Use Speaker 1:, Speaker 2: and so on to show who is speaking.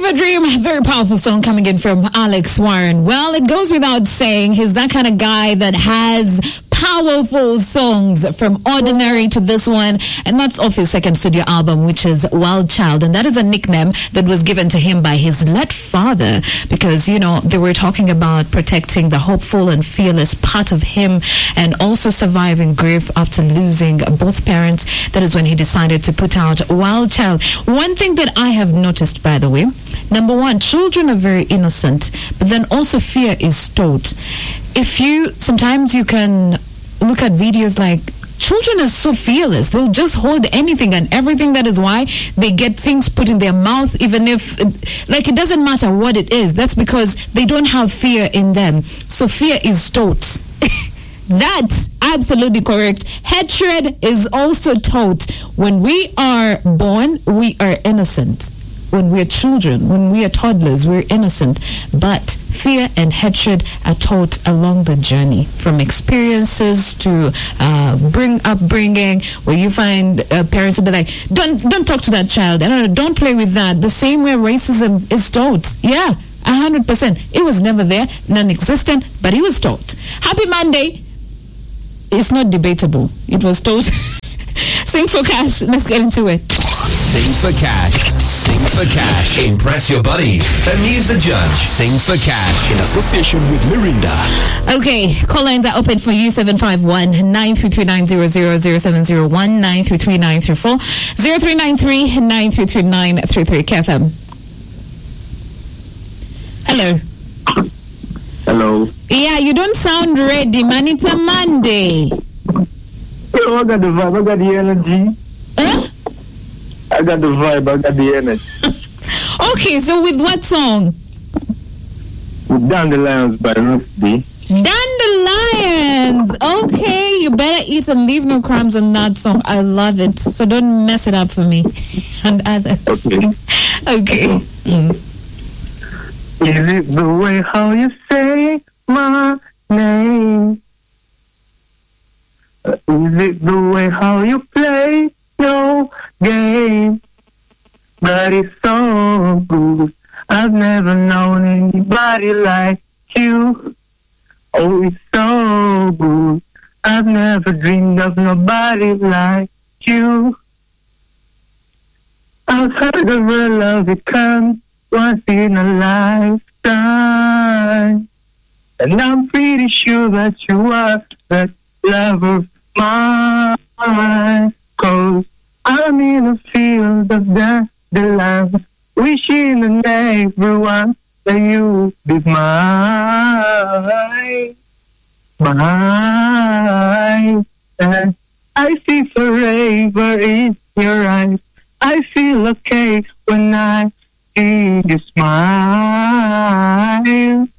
Speaker 1: Fever Dream, a very powerful song coming in from Alex Warren. Well, it goes without saying, he's that kind of guy that has powerful songs from Ordinary to this one, and that's off his second studio album, which is Wild Child, and that is a nickname that was given to him by his late father, because, you know, they were talking about protecting the hopeful and fearless part of him and also surviving grief after losing both parents. That is when he decided to put out Wild Child. One thing that I have noticed, by the way, number one, children are very innocent, but then also fear is taught. Sometimes you can look at videos like, children are so fearless. They'll just hold anything and everything. That is why they get things put in their mouth, even if, like, it doesn't matter what it is. That's because they don't have fear in them. So fear is taught. That's absolutely correct. Hatred is also taught. When we are born, we are innocent. When we are children, when we are toddlers, we're innocent. But fear and hatred are taught along the journey, from experiences to upbringing, where you find parents will be like, don't talk to that child, don't play with that. The same way racism is taught. Yeah, 100%. It was never there, non-existent, but it was taught. Happy Monday. It's not debatable. It was taught. Sing for cash. Let's get into it.
Speaker 2: Sing for cash. Sing for cash. Impress your buddies. Amuse the judge. Sing for cash. In association with Mirinda.
Speaker 1: Okay, call lines are open for you. 751-933-900-0701, 933-934, 0393-933-933. KFM. Hello.
Speaker 3: Hello.
Speaker 1: Yeah, you don't sound ready, man. It's a Monday.
Speaker 3: I got the vibe. I got the energy.
Speaker 1: Huh?
Speaker 3: I got the vibe. I got the energy.
Speaker 1: Okay, so with what song?
Speaker 3: With Dandelions by Ruth B.
Speaker 1: Dandelions. Okay, you better eat and leave no crumbs on that song. I love it. So don't mess it up for me and others.
Speaker 3: Okay.
Speaker 1: Okay.
Speaker 3: Is it the way how you say my name? Is it the way how you play your game? That is so good. I've never known anybody like you. Oh, it's so good. I've never dreamed of nobody like you. I've heard of a love, it comes once in a lifetime. And I'm pretty sure that you are that love of mine. 'Cause I'm in a field of dandelions, wishing on everyone that you be mine. Mine. And I see forever in your eyes. I feel okay when I see you smile.